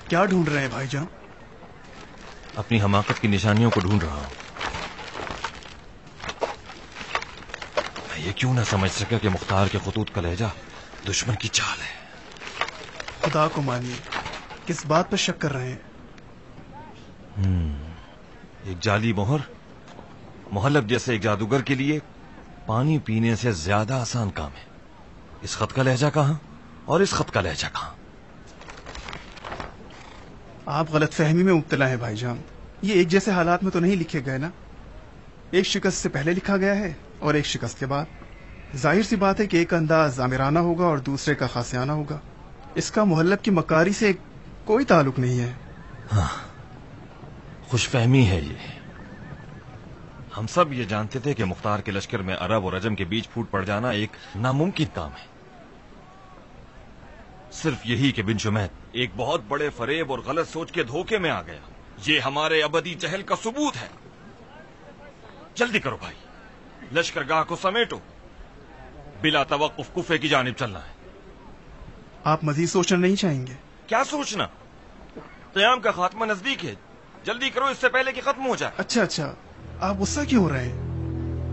کیا ڈھونڈ رہے ہیں بھائی جان؟ اپنی حماقت کی نشانیوں کو ڈھونڈ رہا ہوں. میں یہ کیوں نہ سمجھ سکا کہ مختار کے خطوط کا لہجہ دشمن کی چال ہے. خدا کو مانیے، کس بات پر شک کر رہے ہیں؟ ایک جعلی مہر محلب جیسے ایک جادوگر کے لیے پانی پینے سے زیادہ آسان کام ہے. اس خط کا لہجہ کہاں اور اس خط کا لہجہ کہاں؟ آپ غلط فہمی میں مبتلا ہیں بھائی جان. یہ ایک جیسے حالات میں تو نہیں لکھے گئے نا. ایک شکست سے پہلے لکھا گیا ہے اور ایک شکست کے بعد. ظاہر سی بات ہے کہ ایک انداز آمرانہ ہوگا اور دوسرے کا خاصیانہ ہوگا. اس کا محلب کی مکاری سے کوئی تعلق نہیں ہے. ہاں، خوش فہمی ہے یہ. ہم سب یہ جانتے تھے کہ مختار کے لشکر میں عرب اور عجم کے بیچ پھوٹ پڑ جانا ایک ناممکن کام ہے. صرف یہی کہ بن شمید ایک بہت بڑے فریب اور غلط سوچ کے دھوکے میں آ گیا. یہ ہمارے ابدی جہل کا ثبوت ہے. جلدی کرو بھائی، لشکر گاہ کو سمیٹو. بلا توقف کوفے کی جانب چلنا ہے. آپ مزید سوچنا نہیں چاہیں گے؟ کیا سوچنا؟ قیام کا خاتمہ نزدیک ہے. جلدی کرو اس سے پہلے کہ ختم ہو جائے. اچھا، آپ غصہ کیوں ہو رہے ہیں؟